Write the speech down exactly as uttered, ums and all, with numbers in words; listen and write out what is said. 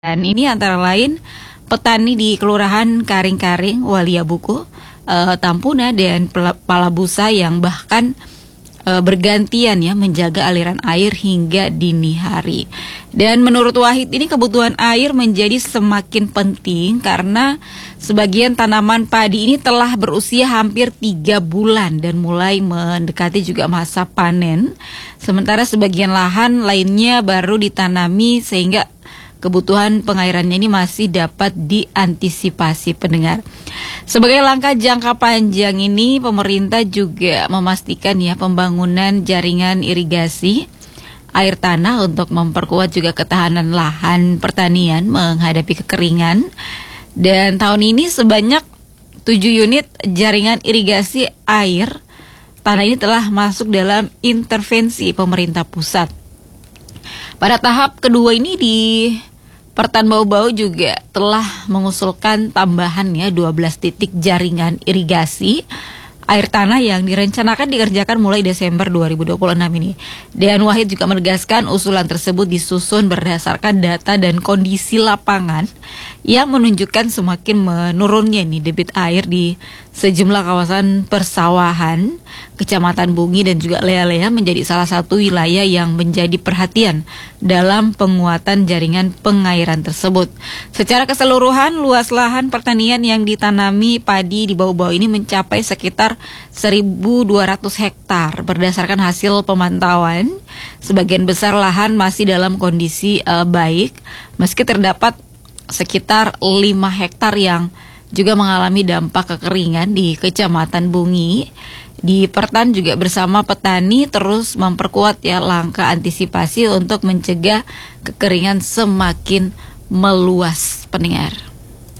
Dan ini antara lain petani di Kelurahan Karing-Karing, Waliabuku, e, Tampuna, dan Palabusa yang bahkan e, bergantian ya menjaga aliran air hingga dini hari. Dan menurut Wahid ini kebutuhan air menjadi semakin penting karena sebagian tanaman padi ini telah berusia hampir tiga bulan dan mulai mendekati juga masa panen. Sementara sebagian lahan lainnya baru ditanami sehingga kebutuhan pengairannya ini masih dapat diantisipasi pendengar. Sebagai langkah jangka panjang ini, pemerintah juga memastikan ya pembangunan jaringan irigasi air tanah untuk memperkuat juga ketahanan lahan pertanian menghadapi kekeringan. Dan tahun ini sebanyak tujuh unit jaringan irigasi air tanah ini telah masuk dalam intervensi pemerintah pusat. Pada tahap kedua ini di Pertan Bau-Bau juga telah mengusulkan tambahannya dua belas titik jaringan irigasi air tanah yang direncanakan dikerjakan mulai Desember dua ribu dua puluh enam ini. Dan Wahid juga menegaskan usulan tersebut disusun berdasarkan data dan kondisi lapangan yang menunjukkan semakin menurunnya nih debit air di sejumlah kawasan persawahan, Kecamatan Bungi dan juga Lea-Lea menjadi salah satu wilayah yang menjadi perhatian dalam penguatan jaringan pengairan tersebut. Secara keseluruhan, luas lahan pertanian yang ditanami padi di Bau-Bau ini mencapai sekitar seribu dua ratus hektar. Berdasarkan hasil pemantauan, sebagian besar lahan masih dalam kondisi uh, baik, meski terdapat sekitar lima hektar yang juga mengalami dampak kekeringan di Kecamatan Bungi. Di Pertan juga bersama petani terus memperkuat ya langkah antisipasi untuk mencegah kekeringan semakin meluas pendengar.